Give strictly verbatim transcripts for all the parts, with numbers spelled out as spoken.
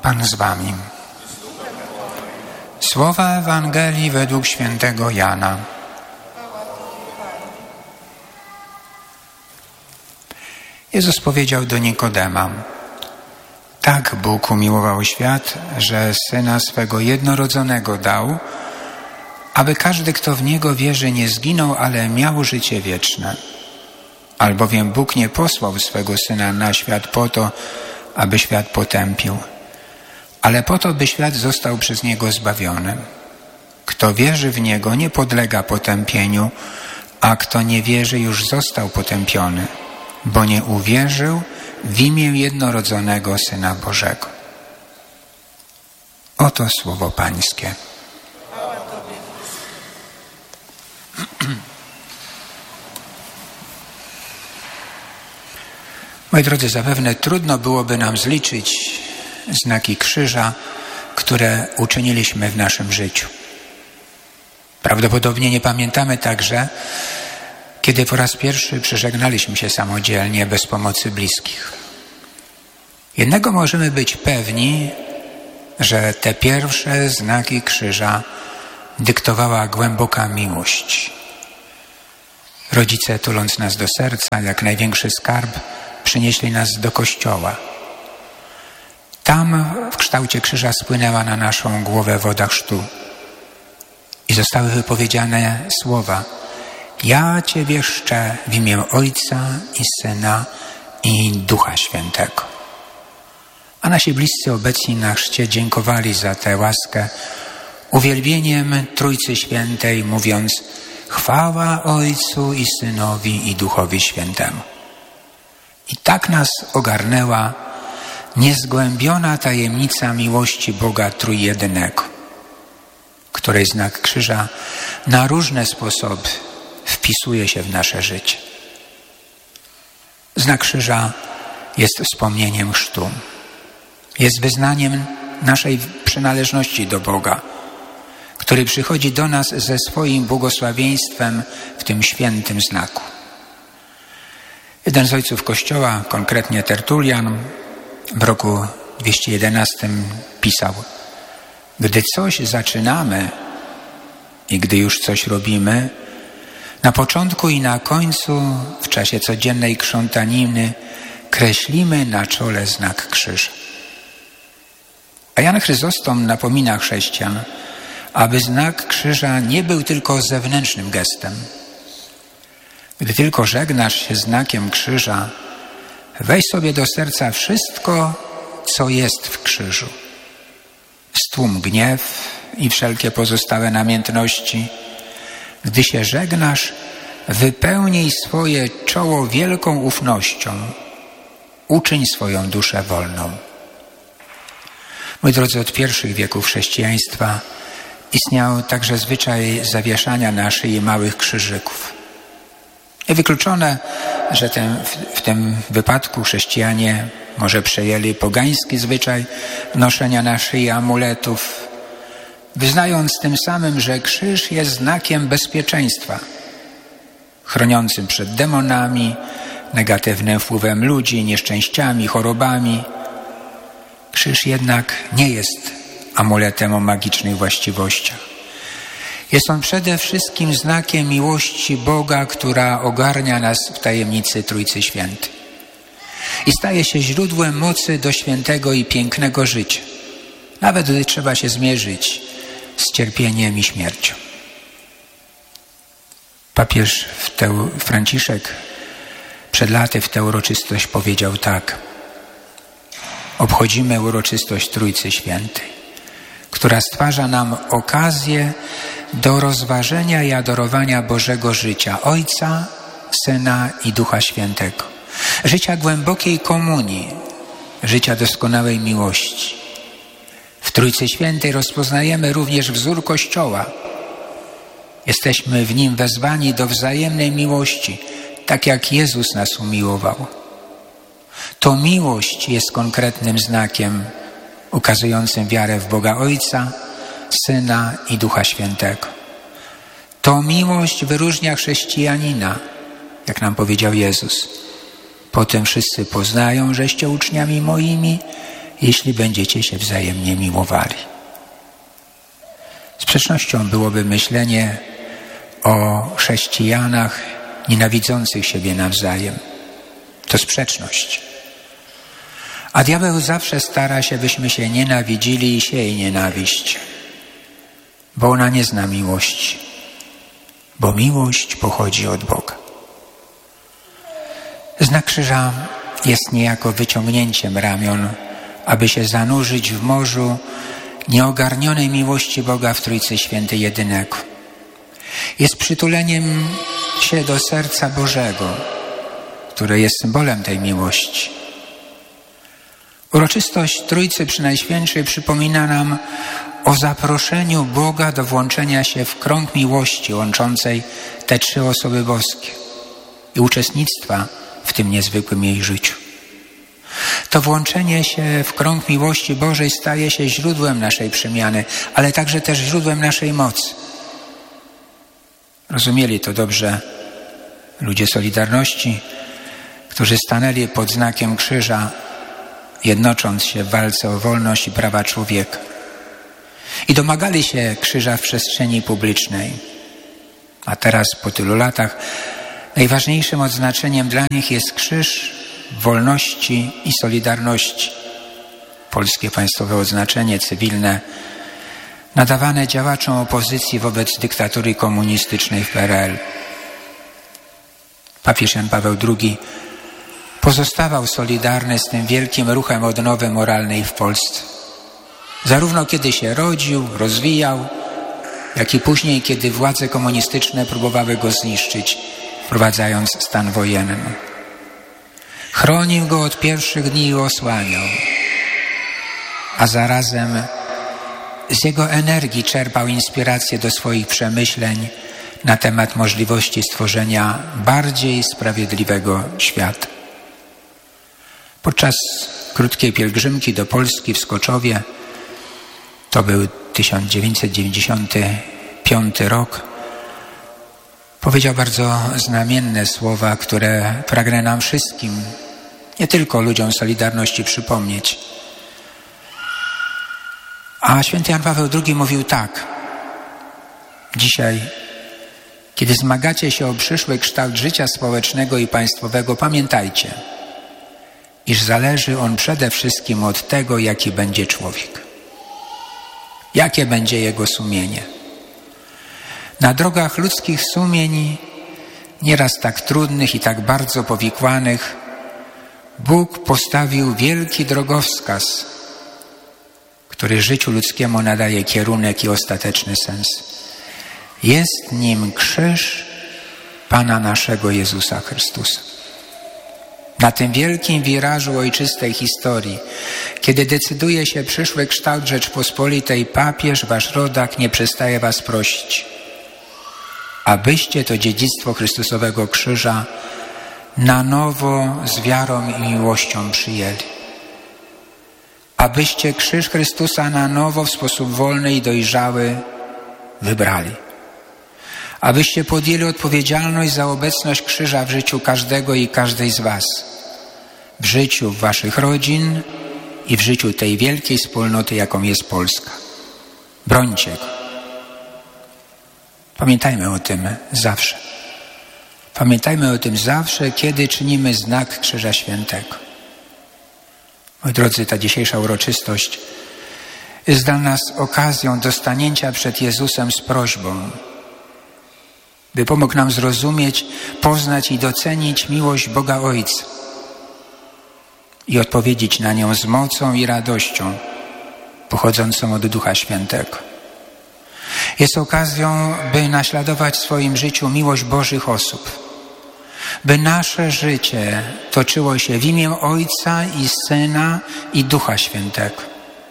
Pan z wami. Słowa Ewangelii według świętego Jana. Jezus powiedział do Nikodema: tak Bóg umiłował świat, że Syna swego jednorodzonego dał, aby każdy, kto w Niego wierzy, nie zginął, ale miał życie wieczne. Albowiem Bóg nie posłał swego Syna na świat po to, aby świat potępił, ale po to, by świat został przez Niego zbawiony. Kto wierzy w Niego, nie podlega potępieniu, a kto nie wierzy, już został potępiony, bo nie uwierzył w imię jednorodzonego Syna Bożego. Oto słowo Pańskie. Moi drodzy, zapewne trudno byłoby nam zliczyć znaki krzyża, które uczyniliśmy w naszym życiu. Prawdopodobnie nie pamiętamy także, kiedy po raz pierwszy przeżegnaliśmy się samodzielnie, bez pomocy bliskich. Jednego możemy być pewni, że te pierwsze znaki krzyża dyktowała głęboka miłość. Rodzice, tuląc nas do serca, jak największy skarb, przynieśli nas do kościoła. Tam w kształcie krzyża spłynęła na naszą głowę woda chrztu i zostały wypowiedziane słowa: ja Ciebie chrzczę w imię Ojca i Syna i Ducha Świętego. A nasi bliscy obecni na chrzcie dziękowali za tę łaskę uwielbieniem Trójcy Świętej, mówiąc: chwała Ojcu i Synowi i Duchowi Świętemu. I tak nas ogarnęła niezgłębiona tajemnica miłości Boga Trójjedynego, której znak krzyża na różne sposoby wpisuje się w nasze życie. Znak krzyża jest wspomnieniem chrztu, jest wyznaniem naszej przynależności do Boga, który przychodzi do nas ze swoim błogosławieństwem w tym świętym znaku. Jeden z ojców Kościoła, konkretnie Tertulian, w roku dwieście jedenastym pisał: gdy coś zaczynamy i gdy już coś robimy, na początku i na końcu, w czasie codziennej krzątaniny, kreślimy na czole znak krzyża. A Jan Chryzostom napomina chrześcijan, aby znak krzyża nie był tylko zewnętrznym gestem. Gdy tylko żegnasz się znakiem krzyża, weź sobie do serca wszystko, co jest w krzyżu. Stłum gniew i wszelkie pozostałe namiętności. Gdy się żegnasz, wypełnij swoje czoło wielką ufnością. Uczyń swoją duszę wolną. Moi drodzy, od pierwszych wieków chrześcijaństwa istniał także zwyczaj zawieszania na szyi małych krzyżyków. Niewykluczone, że ten, w, w tym wypadku chrześcijanie może przejęli pogański zwyczaj noszenia na szyi amuletów, wyznając tym samym, że krzyż jest znakiem bezpieczeństwa, chroniącym przed demonami, negatywnym wpływem ludzi, nieszczęściami, chorobami. Krzyż jednak nie jest amuletem o magicznych właściwościach. Jest on przede wszystkim znakiem miłości Boga, która ogarnia nas w tajemnicy Trójcy Świętej i staje się źródłem mocy do świętego i pięknego życia, nawet gdy trzeba się zmierzyć z cierpieniem i śmiercią. Papież w tę, Franciszek przed laty w tę uroczystość powiedział tak: obchodzimy uroczystość Trójcy Świętej, która stwarza nam okazję do rozważenia i adorowania Bożego życia, Ojca, Syna i Ducha Świętego. Życia głębokiej komunii, życia doskonałej miłości. W Trójcy Świętej rozpoznajemy również wzór Kościoła. Jesteśmy w nim wezwani do wzajemnej miłości, tak jak Jezus nas umiłował. To miłość jest konkretnym znakiem ukazującym wiarę w Boga Ojca, Syna i Ducha Świętego. To miłość wyróżnia chrześcijanina, jak nam powiedział Jezus. Potem wszyscy poznają, żeście uczniami moimi, jeśli będziecie się wzajemnie miłowali. Sprzecznością byłoby myślenie o chrześcijanach nienawidzących siebie nawzajem. To sprzeczność. A diabeł zawsze stara się, byśmy się nienawidzili i sieje nienawiść, bo ona nie zna miłości, bo miłość pochodzi od Boga. Znak krzyża jest niejako wyciągnięciem ramion, aby się zanurzyć w morzu nieogarnionej miłości Boga w Trójcy Świętej Jedynego. Jest przytuleniem się do serca Bożego, które jest symbolem tej miłości. Uroczystość Trójcy Przynajświętszej przypomina nam o zaproszeniu Boga do włączenia się w krąg miłości łączącej te trzy osoby boskie i uczestnictwa w tym niezwykłym jej życiu. To włączenie się w krąg miłości Bożej staje się źródłem naszej przemiany, ale także też źródłem naszej mocy. Rozumieli to dobrze ludzie Solidarności, którzy stanęli pod znakiem krzyża, jednocząc się w walce o wolność i prawa człowieka. I domagali się krzyża w przestrzeni publicznej. A teraz, po tylu latach, najważniejszym odznaczeniem dla nich jest krzyż wolności i solidarności. Polskie państwowe odznaczenie cywilne nadawane działaczom opozycji wobec dyktatury komunistycznej w P R L. Papież Jan Paweł drugi pozostawał solidarny z tym wielkim ruchem odnowy moralnej w Polsce. Zarówno kiedy się rodził, rozwijał, jak i później, kiedy władze komunistyczne próbowały go zniszczyć, wprowadzając stan wojenny. Chronił go od pierwszych dni i osłaniał, a zarazem z jego energii czerpał inspirację do swoich przemyśleń na temat możliwości stworzenia bardziej sprawiedliwego świata. Podczas krótkiej pielgrzymki do Polski w Skoczowie, to był tysiąc dziewięćset dziewięćdziesiąty piąty rok, powiedział bardzo znamienne słowa, które pragnę nam wszystkim, nie tylko ludziom Solidarności, przypomnieć. A święty Jan Paweł drugi mówił tak: dzisiaj, kiedy zmagacie się o przyszły kształt życia społecznego i państwowego, pamiętajcie, iż zależy on przede wszystkim od tego, jaki będzie człowiek. Jakie będzie jego sumienie. Na drogach ludzkich sumień, nieraz tak trudnych i tak bardzo powikłanych, Bóg postawił wielki drogowskaz, który życiu ludzkiemu nadaje kierunek i ostateczny sens. Jest nim krzyż Pana naszego Jezusa Chrystusa. Na tym wielkim wirażu ojczystej historii, kiedy decyduje się przyszły kształt Rzeczpospolitej, papież, wasz rodak, nie przestaje was prosić, abyście to dziedzictwo Chrystusowego krzyża na nowo z wiarą i miłością przyjęli. Abyście krzyż Chrystusa na nowo w sposób wolny i dojrzały wybrali. Abyście podjęli odpowiedzialność za obecność krzyża w życiu każdego i każdej z was. W życiu waszych rodzin i w życiu tej wielkiej wspólnoty, jaką jest Polska. Brońcie go. Pamiętajmy o tym zawsze. Pamiętajmy o tym zawsze, kiedy czynimy znak Krzyża Świętego. Moi drodzy, ta dzisiejsza uroczystość jest dla nas okazją do stanięcia przed Jezusem z prośbą, by pomógł nam zrozumieć, poznać i docenić miłość Boga Ojca i odpowiedzieć na nią z mocą i radością pochodzącą od Ducha Świętego. Jest okazją, by naśladować w swoim życiu miłość Bożych osób, by nasze życie toczyło się w imię Ojca i Syna i Ducha Świętego.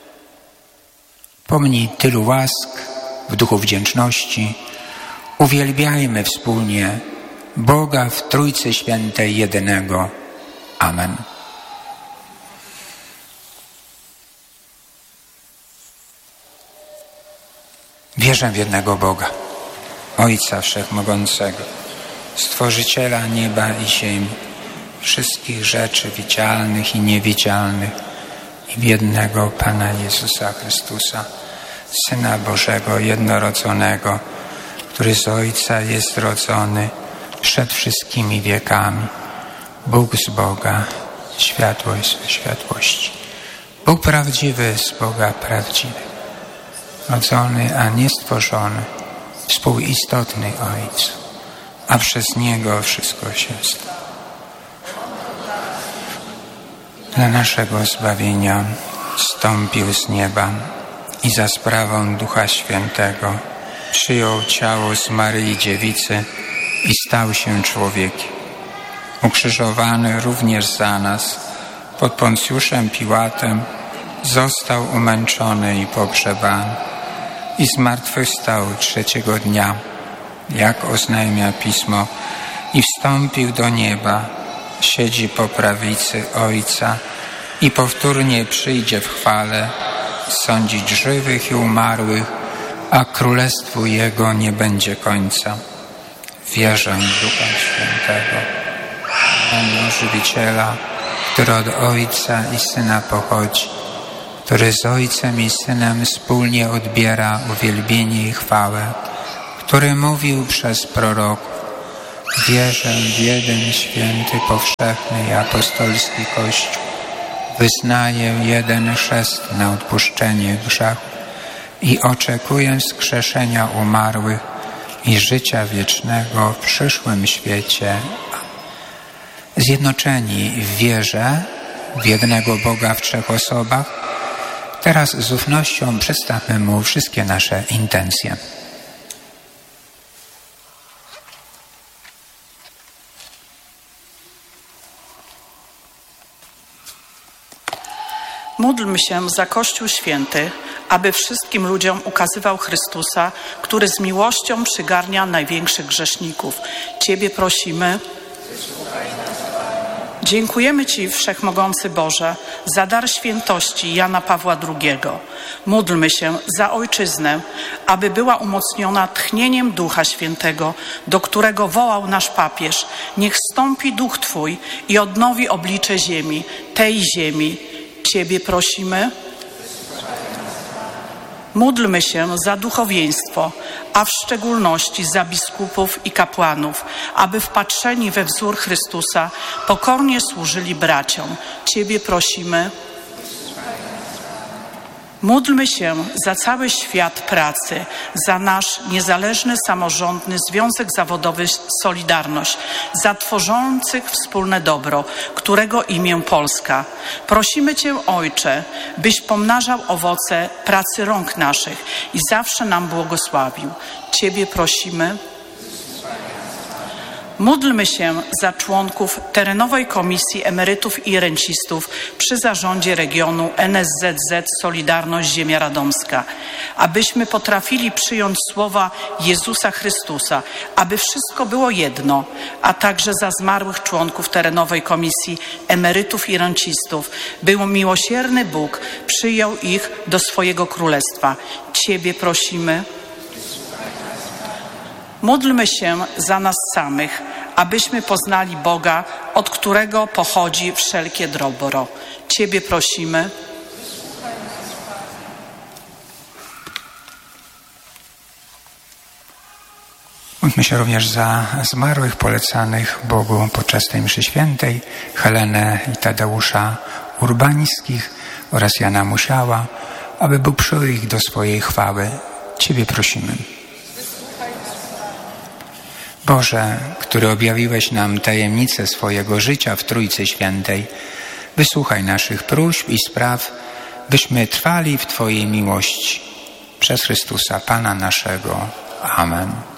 Pomni tylu łask w duchu wdzięczności. Uwielbiajmy wspólnie Boga w Trójcy Świętej Jedynego. Amen. Wierzę w jednego Boga, Ojca Wszechmogącego, Stworzyciela nieba i ziemi, wszystkich rzeczy widzialnych i niewidzialnych. i w jednego Pana Jezusa Chrystusa, Syna Bożego, jednorodzonego, który z Ojca jest rodzony przed wszystkimi wiekami, Bóg z Boga, światłość ze światłości. Bóg prawdziwy z Boga prawdziwy, rodzony, a nie stworzony, współistotny Ojcu, a przez Niego wszystko się stało. Dla naszego zbawienia zstąpił z nieba i za sprawą Ducha Świętego przyjął ciało z Maryi Dziewicy i stał się człowiekiem. Ukrzyżowany również za nas pod Poncjuszem Piłatem, został umęczony i pogrzebany i zmartwychwstał trzeciego dnia, jak oznajmia Pismo, i wstąpił do nieba, siedzi po prawicy Ojca i powtórnie przyjdzie w chwale sądzić żywych i umarłych, a królestwu Jego nie będzie końca. Wierzę w Ducha Świętego, Pana Żywiciela, który od Ojca i Syna pochodzi, który z Ojcem i Synem wspólnie odbiera uwielbienie i chwałę, który mówił przez proroków: wierzę w jeden święty, powszechny i apostolski Kościół, wyznaję jeden chrzest na odpuszczenie grzechów i oczekuję wskrzeszenia umarłych i życia wiecznego w przyszłym świecie. Zjednoczeni w wierze w jednego Boga w trzech osobach, teraz z ufnością przedstawmy Mu wszystkie nasze intencje. Módlmy się za Kościół Święty, aby wszystkim ludziom ukazywał Chrystusa, który z miłością przygarnia największych grzeszników. Ciebie prosimy. Dziękujemy Ci, Wszechmogący Boże, za dar świętości Jana Pawła drugiego. Módlmy się za Ojczyznę, aby była umocniona tchnieniem Ducha Świętego, do którego wołał nasz papież. Niech zstąpi Duch Twój i odnowi oblicze ziemi, tej ziemi. Ciebie prosimy. Módlmy się za duchowieństwo, a w szczególności za biskupów i kapłanów, aby wpatrzeni we wzór Chrystusa pokornie służyli braciom. Ciebie prosimy. Módlmy się za cały świat pracy, za nasz niezależny, samorządny Związek Zawodowy Solidarność, za tworzących wspólne dobro, którego imię Polska. Prosimy Cię, Ojcze, byś pomnażał owoce pracy rąk naszych i zawsze nam błogosławił. Ciebie prosimy. Módlmy się za członków Terenowej Komisji Emerytów i Rencistów przy zarządzie regionu N S Z Z Solidarność Ziemia Radomska, abyśmy potrafili przyjąć słowa Jezusa Chrystusa, aby wszystko było jedno, a także za zmarłych członków Terenowej Komisji Emerytów i Rencistów, by miłosierny Bóg przyjął ich do swojego królestwa. Ciebie prosimy. Módlmy się za nas samych, abyśmy poznali Boga, od którego pochodzi wszelkie dobro. Ciebie prosimy. Módlmy się również za zmarłych polecanych Bogu podczas tej mszy świętej, Helenę i Tadeusza Urbańskich oraz Jana Musiała, aby Bóg przyjął ich do swojej chwały. Ciebie prosimy. Boże, który objawiłeś nam tajemnicę swojego życia w Trójcy Świętej, wysłuchaj naszych próśb i spraw, byśmy trwali w Twojej miłości. Przez Chrystusa Pana naszego. Amen.